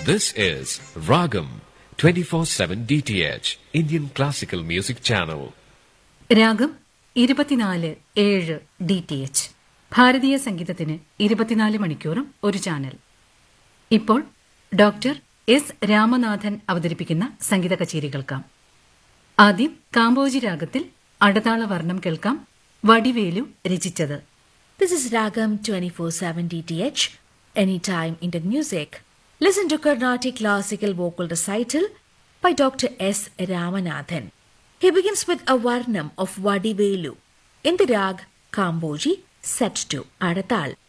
This is Ragam 24/7 DTH Indian Classical Music Channel. രാഗം 24/7 DTH ഭാരതീയ സംഗീതത്തിന് 24 മണിക്കൂറും ഒരു ചാനൽ. ഇപ്പോൾ ഡോക്ടർ എസ് രാമനാഥൻ അവതരിപ്പിക്കുന്ന സംഗീത കച്ചേരി കേൾക്കാം. ആദ്യം കാമ്പോജി രാഗത്തിൽ അടതാള വർണ്ണം കേൾക്കാം. വടിവേലു രചിച്ചത്. This is Ragam 24/7 DTH, Anytime Indian Music. Listen to Carnatic classical vocal recital by Dr. S. Ramanathan. He begins with a varnam of Vadivelu in the rag Kamboji set to Adatal.